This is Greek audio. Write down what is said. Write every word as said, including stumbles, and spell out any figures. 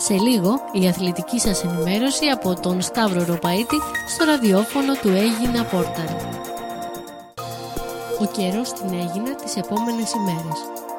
Σε λίγο η αθλητική σας ενημέρωση από τον Σταύρο Ροπαίτη στο ραδιόφωνο του Αίγινα Πόρταλ. Ο καιρός στην Αίγινα τις επόμενες ημέρες.